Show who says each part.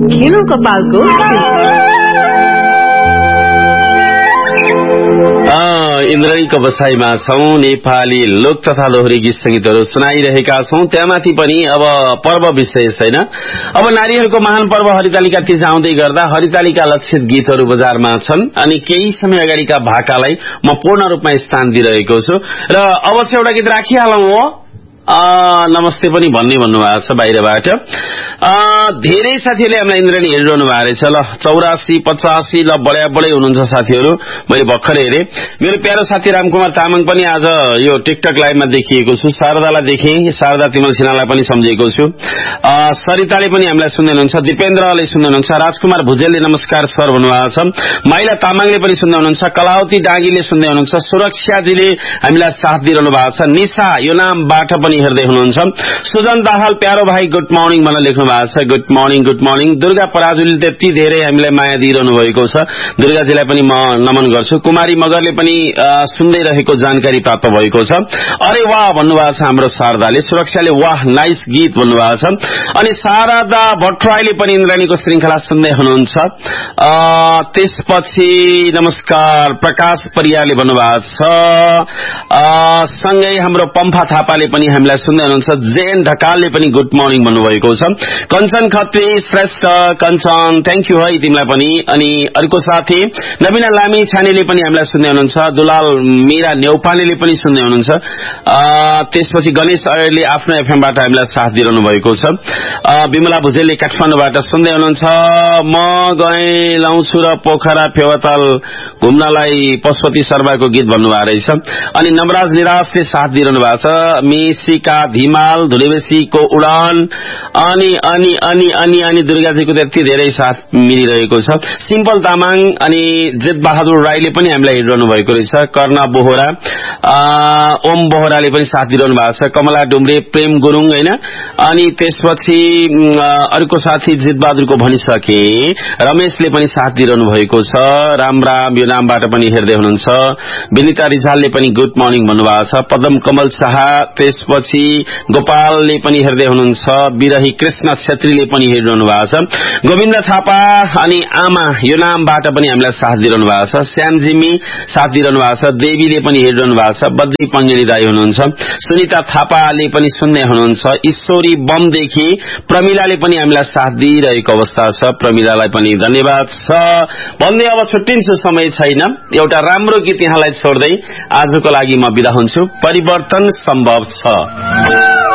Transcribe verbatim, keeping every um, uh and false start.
Speaker 1: खेलौं कपालको
Speaker 2: इन्द्रनीको बसाइमा छौं। नेपाली लोक तथा लोहरी गीत संगीतहरू सुनाइरहेका छौं। त्यहाँमाथि पनि अब पर्व विशेष हैन। अब नारीहरूको महान पर्व हरितालिका तीज आउँदै गर्दा हरितालिका लक्षित गीतहरू बजारमा छन् अनि केही समय अगाडिका भाकालाई म पूर्ण रूपमा स्थान दिइरहेको छु र अब चाहिँ एउटा गीत राखिहालौं हो। नमस्ते पनि भन्ने भन्नुभएको छ बाहिरबाट। धेरै साथीहरूले हामीलाई इन्द्रनी हेरिरहनु भएको रहेछ। ल चौरासी पचासी ल बढे बढे हुनुहुन्छ साथीहरू। मैले भर्खरै हेरेँ मेरो प्यारो साथी रामकुमार तामाङ पनि आज यो टिकटक लाइभमा देखिएको छु। शारदालाई देखेँ, शारदा तिमल सिन्हालाई पनि सम्झेको छु। सरिताले पनि हामीलाई सुन्दै हुनुहुन्छ, दिपेन्द्रले सुन्दै हुनुहुन्छ, राजकुमार भुजेलले नमस्कार सर भन्नुभएको छ, माइला तामाङले पनि सुन्दै हुनुहुन्छ, कलावती डाँगीले सुन्दै हुनुहुन्छ, सुरक्षाजीले हामीलाई साथ दिइरहनु भएको छ, निशा यो नामबाट पनि हेर्दै हुनुहुन्छ, सुजन दाहाल प्यारो भाइ गुड मर्निङ भनेर लेख्नु भएको छ। Good morning good morning. Durga पराजुलीले त्यति धेरै हामीलाई माया दिइरहनु भएको छ। दुर्गाजीलाई पनि म नमन गर्छु। कुमारी मगरले पनि सुन्दै रहेको जानकारी प्राप्त भएको छ। अरे वाह भन्नुभएको छ हाम्रो शारदाले। सुरक्षाले वाह नाइस गीत भन्नुभएको छ। अनि शारदा भट्टराईले पनि इन्द्राणीको श्रृंखला सुन्दै हुनुहुन्छ। त्यसपछि नमस्कार प्रकाश परियारले भन्नुभएको छ। सँगै हाम्रो पम्फा थापाले पनि हामीलाई सुन्दै हुनुहुन्छ। जेन ढकालले पनि गुड मर्निङ भन्नुभएको छ। कञ्चन खत्री श्रेष्ठ कञ्चन थ्याङ्क यू है तिमीलाई पनि। अनि अर्को साथी नवीना लामी छानेले पनि हामीलाई सुन्दै हुनुहुन्छ। दुलाल मीरा नेउपानेले पनि सुन्दै हुनुहुन्छ। त्यसपछि गणेश अयरले आफ्नो एफएमबाट हामीलाई साथ दिइरहनु भएको छ। विमला भुजेलले काठमाडौँबाट सुन्दै हुनुहुन्छ। म गए लाउँछु र पोखरा फेवाताल घुम्नलाई पशुपति शर्माको गीत भन्नुभएको रहेछ। अनि नवराज निराशले साथ दिइरहनु भएको छ। मिसिका धिमाल धुलेबेसीको उडान अनि अनि अनि अनि अनि दुर्गाजीको त्यति धेरै साथ मिलिरहेको छ। सिम्पल तामाङ अनि जेत बहादुर राईले पनि हामीलाई हेरिरहनु भएको रहेछ। कर्ण बोहरा ओम बोहराले पनि साथ दिइरहनु भएको छ। कमला डुम्रे प्रेम गुरुङ हैन। अनि त्यसपछि अर्को साथी जेत बहादुरको भनिसके रमेशले पनि साथ दिइरहनु भएको छ। राम राम यो नामबाट पनि हेर्दै हुनुहुन्छ। विनिता रिजालले पनि गुड मर्निङ भन्नुभएको छ। पदम कमल शाह त्यसपछि गोपालले पनि हेर्दै हुनुहुन्छ। विरही कृष्ण छेत्रीले पनि हेरिरहनु भएको छ। गोविन्द थापा अनि आमा यो नामबाट पनि हामीलाई साथ दिइरहनु भएको छ। श्यामजिमी साथ दिइरहनु भएको छ। देवीले पनि हेरिरहनु भएको छ। बद्री पङ्गेली दाई हुनुहुन्छ। सुनिता थापाले पनि सुन्दै हुनुहुन्छ। ईश्वरी बमदेखि प्रमिलाले पनि हामीलाई साथ दिइरहेको अवस्था छ। प्रमिलालाई पनि धन्यवाद छ भन्दै अब छुट्टिन्छु, समय छैन। एउटा राम्रो गीत यहाँलाई छोड्दै आजको लागि म बिदा हुन्छु। परिवर्तन सम्भव छ।